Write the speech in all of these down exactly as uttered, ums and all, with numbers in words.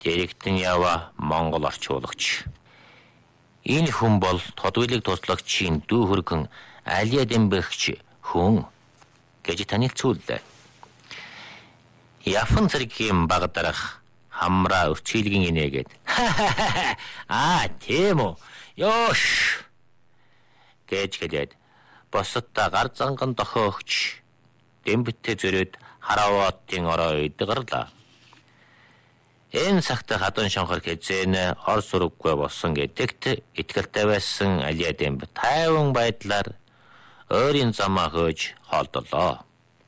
Дэрэгдэн ява Монгол орчуулагч. Энэ хүн бол тодвилыг туслагчийн дүү хөргөн Алия Дембэгч хүн гэж танилцууллаа. Яфан цэргийн багдарах хамраа өрчилгийн инээгээд аа тийм үү ёш гэж хэлээд босотта гар занган дохоогч Дембэтэ зөрөөд харааватын ороо идгарлаа. Энэ цагта хатан шонхор хэзээ ор сурггүй болсон гэдэгт итгэлтэй байсан Алия Демб тайван байдлаар өөрийн замаа хөөж хоолдолоо.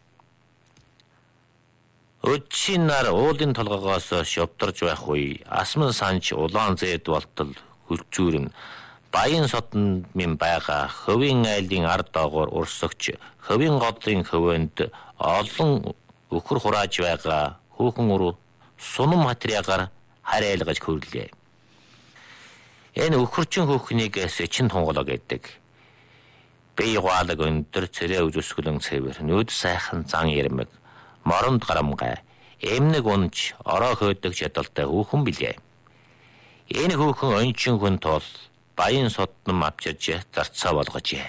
Өчийн нар уулын толгоогоос шовдорж байх үе асман санч улаан зэд болтол хөлцүүрэн баян содон минь байгаа хөвийн айлын ард доогоор урсагч хөвийн голын хөвөнд олон өхөр хурааж байгаа хүүхэн уруу сунам хатрягаар харайлгаж хөрлөө. Энэ өхөрчин хүүхнийг сэчин тунгалаа гэдэг. Бие гуалаг өндөр цэрээ үзүсгэлэн цэвэр нүд сайхан зан ярмэг моронд гарамгай эмнэг унж ороо хөөдөг чадалтай хүүхэн билээ. Энэ хүүхэн ончин хүн тул баян содном авчирж зарцаа болгожээ.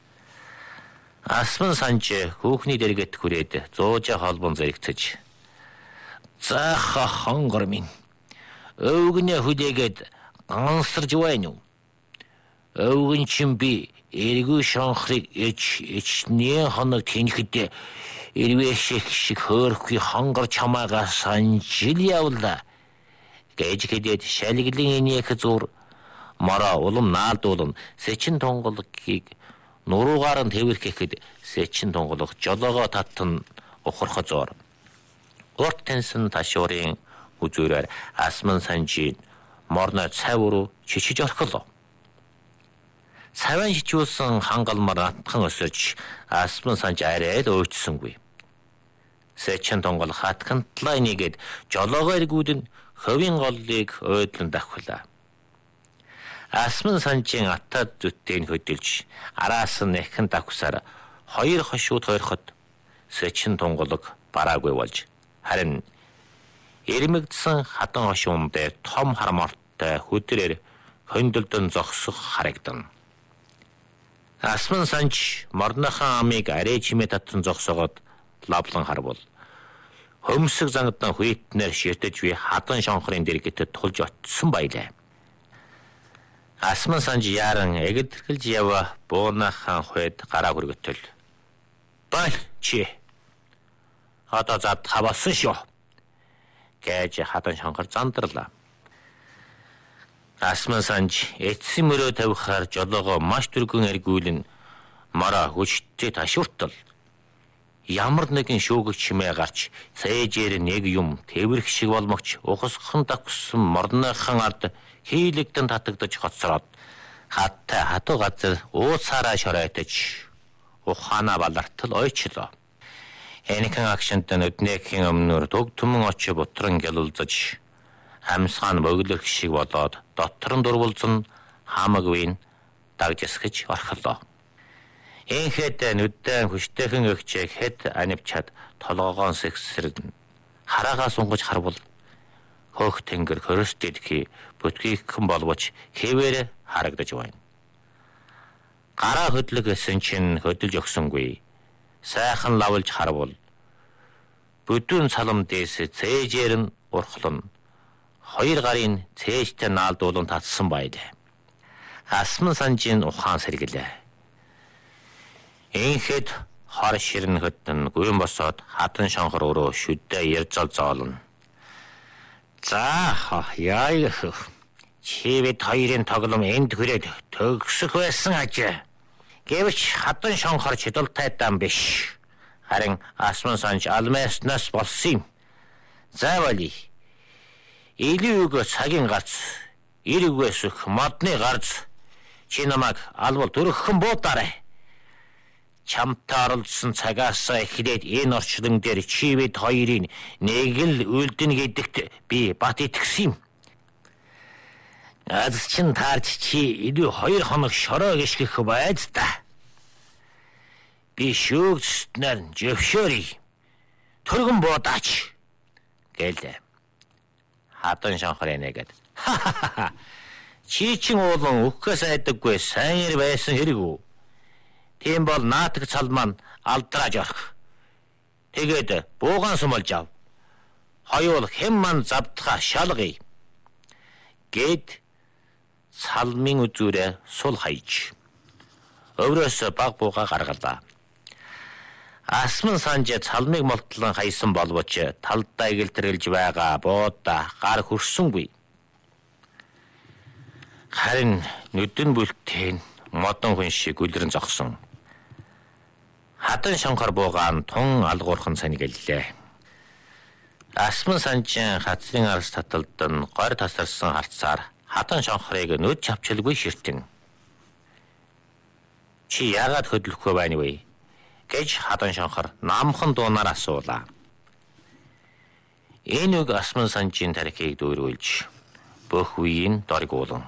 Асман санж хүүхний дэргэт хүрээд зуужа холбон зэрэгцэж заха хонгор минь өвгнө хүлээгээд гансарж байна уу? Өвгөн чин би эргүү шонхрыг ич ичний хоног тэнхэдэ ирвэших шиг хөөрхий хонгор чамаага санжил явла гэж хэдээд шалиглын инех зур мара улам наалдуулан сэчин тунгалгийг нуруугаар нь тэвэрхэхэд сэчин тунгалах жолоогоо татан ухрах зур урт тэнсэн ташуурын үзүүрээр асман санжийн морно цавруу чичиж орхолоо. Цаван шичүүлсэн хангалмар натхан өсөж асман санж арай л өөрчсөнгүй. Сэчин тонгол хатгантлаа нэгэд жолоогоо эргүүдэн хөвийн голлыг ойдлон давхлаа. Асман санжийн атад зүттэйг хөдөлж араас нь нэхэн давхсаар хоёр хошууд хойроход сэчин тонголог бараагүй болж харин эрмэгдсэн хатан хошуунд том харамартай хөдрээр хөндлөлтөн зогсох харагдана. Асман санж морнохон амыг арай чимээ татсан зогсоогод лавлан харвал хөмсөг зангадан хүйтнээр ширтэж би хатан шонхрын дэргэтэд тулж очсон байлаа. Асман санж яран эгдэргэлж ява буунахан хойд гараа хүргэтэл бай чи одоо зад хавасан шүү гэж хатан шонхор зандарлаа. Асман санж эцсийн мөрөө тавихаар жолоогоо маш түргэн эргүүлэн мара хүчтэй ташууртал ямар нэгэн шүүгч чимээ гарч цээжээр нэг юм тэвэрх шиг болмогч ухасхан давсан морныхан ард хийлэгдэн татагдаж хоцроод хаттай хатуу газар уусаараа шоройтож ухаана балартал ойчлоо. Энэхэн акшнт нүднийхэн өмнөр дөг түмэн очи бутран гялулзаж амьсгаан бөглөх шиг болоод дотор нь дурвалзан хамагвийн дагжсгэж орхолоо. Энхэд нүдэн хүчтэйхэн өгчээ хэд анивчаад толгоогоон сэгсэрэн хараагаа сунгаж харвал хөөх тэнгэр хөрөстэдхи бүтгийхэн болвоч хэвээр харагдаж байна. Гараа хөдлөг гэсэн чинь хөдөлж өгсөнгүй. Сайхан лавлж харвал бүдүүн цалам дээс цээжээр нь урхлон хоёр гарын цээжтэй наалдуулан татсан байлаа. Асман санжийн ухаан сэргэлээ. Энхэд хор ширэн хөтөн гүн босоод хатан шонхор өрөө шүдэ ярьж зоолно. За яа чи бид хоёрын тоглоом энд хүрээд төгсөх байсан ажээ. Гэвч хатан шонхор чидултай дан биш. Харин асман санж алмаснаас болсон юм. За вали. Илүүг цагийн гарц, иргвэс өх модны гарц чи намайг албал төрөхөн буудаарай. Чамтай оролцсон цагаас эхлээд энэ орчлон дээр чи бид хоёрын нэг л үлдэн гэдэгт би бат итгэсэн юм. Аз чин таарч чи илүү хоёр хоног шороо гიშгэх байд та. Би шүүгчнэр зөвшөөрье. Төргөн буудаач гэлээ. Хадан шонхор энэгээд. Чи чин уулан өгөхөөс айдаггүй сайн ир байсан хэрэг үү? Тийм бол наатаг цал маань алдрааж орох. Тэгээд буугаан сумалж ав. Хоёул хэм маань завдха шалгая. Гэд салмын үзүүрээ сул хайж. Өврөөс баг бууга гаргалаа. Асман санж цалмыг молтлон хайсан боловч талдаа гэлтрэлж байгаа буудаа гар хөрсөнгүй. Харин нүдэн бүлтэн модон хүн шиг үлрэн зогсон. Хадан шонхор буугаан тун алгуурхан санигэллээ. Асман санжийн хацрын арс таталдан гор тасарсан харцаар хадан шонхорыг нүд чавчилгүй ширтэн. Чи яагаад хөдлөхгүй байна вэ? Гэж хадан шонхор намхан дуунаар асуулаа. Энэ үг Асман санжийн тарихыг дүүрүүлж бүх үеийн доргуулан.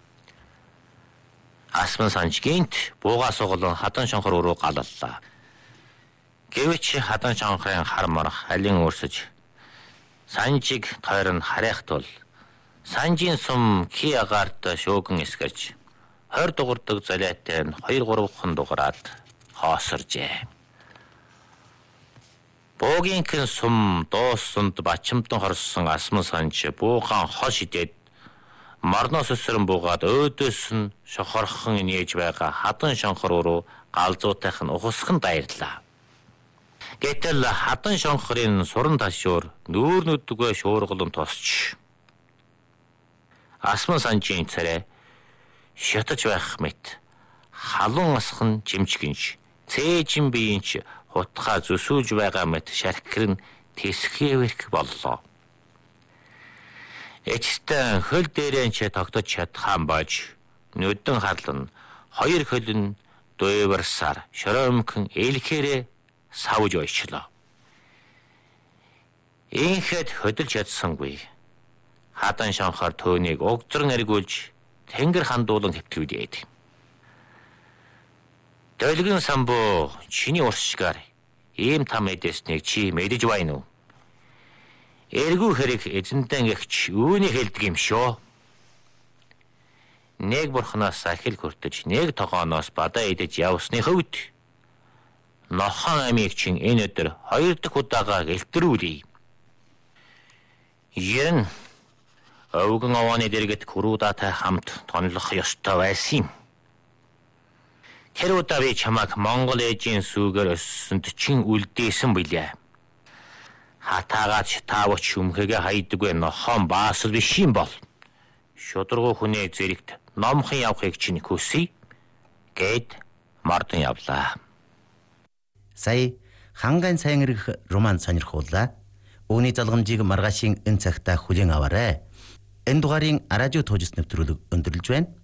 Асман санж гинт буугаа сугалан хадан шонхор руу галаллаа. Гэвч хадан шонхорын хар марх халин өрсөж санжиг тойрон харайх тул санжийн сум ки агаарт шөөгөн эсгэрч хойр дугуурдаг золиотой нь хоёр гурван дугаараад хоосоржээ. Буугийнхэн сум дууссанд бачимтан хорсон Асман санж буугаан хол шидээд марноос өсрөн буугаад өөдөөс нь шохорхон нээж байгаа хадан шонхор руу галзуутайх нь ухасхан дайрлаа. Гэтэл хадан шонхорын суран ташуур нүүр нүдгүй шуургалан тосч. Асман санжийн царай шатаж байх мэт халуун асхан жимчгэнж цээжин биеинч хутгаа зүсүүлж байгаа мэт шархирн тэсхээвэрх боллоо. Эцэстэн хөл дээрэн ч тогтож чадхан бож нүдэн харлан хоёр хөлн дуйварсаар шороомхон элхээрээ савж ойчлоо. Инхэд хөдөлж чадсангүй. Хадан шонхор төөнийг угзран аргиулж тэнгэр хандуулан хэвтгүүлээд. Долгин самбуу чиний урсгаар ийм там эдэснийг чи мэдэж байна уу? Эргүү хэрэг эзэнтэн гэгч үүний хэлдэг юм шүү. Нэг бурхнаас ахил хүртэж нэг тогооноос бадаа идэж явсны хөвд Нохон амийг чин энэ өдөр хоёр дахь удаага гэлтрүүлээ. Ерэн өвгөн овооны дэргэд хүрүүдатай хамт тонлох ёстой байсан юм. Тэр удаа би чамайг Монгол ээжийн сүүгээр өссөнд чин үлдээсэн билээ. Хатаагач таавч өмхөгээ хайдаггүй нохон баасал биш юм бол. Шудрагуу хүний зэрэгт номхон явахыг чинь хүсье гэд мордон явлаа. Сая хангайн сайн ирэх роман сонирхууллаа. Үүний залгамжийг маргаашийн энэ цагта хүлээн аваарай. Энэ дугаарыг радио туужс нэвтрүүлэг өндөрлөж байна.